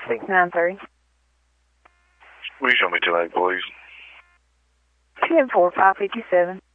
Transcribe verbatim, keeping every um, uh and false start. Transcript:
six nine three. Will you show me tonight, please? ten four five fifty seven.